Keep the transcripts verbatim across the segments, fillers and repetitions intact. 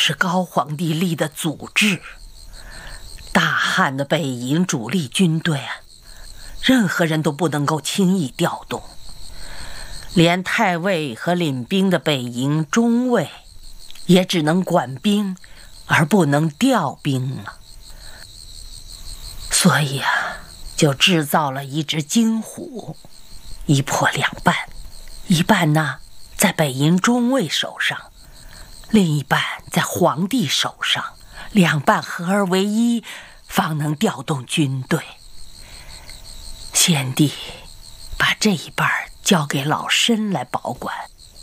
是高皇帝立的祖制，大汉的北营主力军队啊，任何人都不能够轻易调动，连太尉和领兵的北营中尉也只能管兵而不能调兵了。所以啊，就制造了一只金虎，一破两半，一半呢在北营中尉手上，另一半在皇帝手上，两半合而为一，方能调动军队。先帝把这一半交给老身来保管，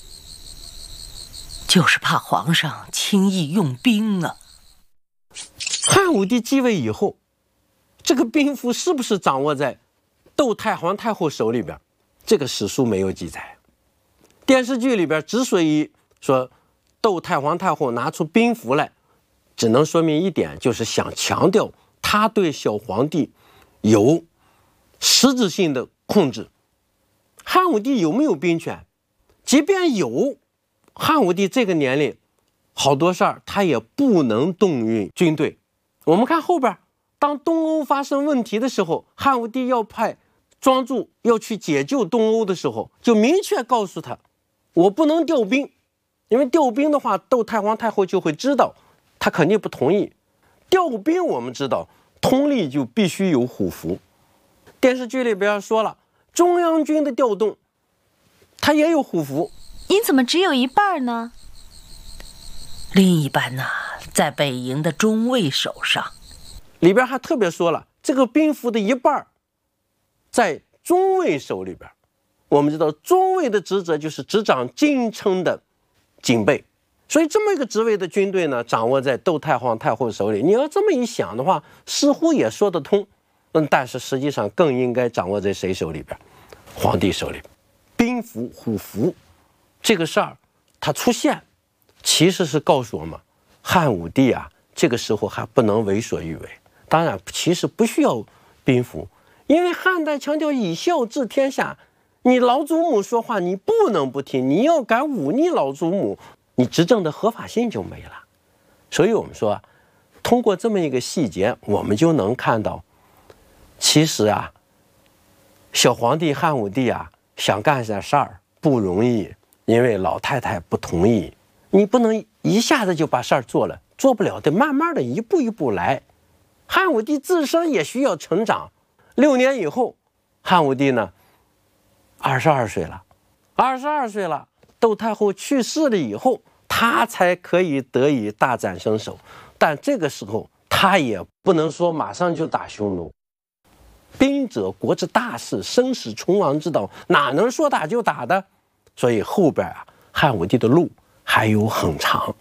就是怕皇上轻易用兵啊。 汉武帝继位以后，这个兵符是不是掌握在窦太皇太后手里边？这个史书没有记载。电视剧里边之所以说窦太皇太后拿出兵符来，只能说明一点，就是想强调他对小皇帝有实质性的控制。汉武帝有没有兵权？即便有，汉武帝这个年龄好多事儿他也不能动用军队。我们看后边，当东欧发生问题的时候，汉武帝要派庄助要去解救东欧的时候，就明确告诉他，我不能调兵，因为调兵的话窦太皇太后就会知道，他肯定不同意。调兵我们知道通例就必须有虎符，电视剧里边说了，中央军的调动它也有虎符。 您怎么只有一半呢？ 另一半呢，在北营的中尉手上。 里边还特别说了，这个兵符的一半在中尉手里边。我们知道中尉的职责就是执掌京城的警备，所以这么一个职位的军队呢，掌握在窦太皇太后手里。你要这么一想的话，似乎也说得通。嗯，但是实际上更应该掌握在谁手里边？皇帝手里。兵符虎符这个事儿它出现，其实是告诉我们，汉武帝啊，这个时候还不能为所欲为。当然其实不需要兵符，因为汉代强调以孝治天下，你老祖母说话你不能不听，你要敢忤逆老祖母，你执政的合法性就没了。所以我们说，通过这么一个细节，我们就能看到，其实啊，小皇帝汉武帝啊想干点事儿不容易，因为老太太不同意，你不能一下子就把事儿做了，做不了，得慢慢的一步一步来。汉武帝自身也需要成长。六年以后，汉武帝呢，二十二岁了，二十二岁了，窦太后去世了以后，他才可以得以大展身手。但这个时候，他也不能说马上就打匈奴。兵者，国之大事，生死存亡之道，哪能说打就打的？所以后边啊，汉武帝的路还有很长。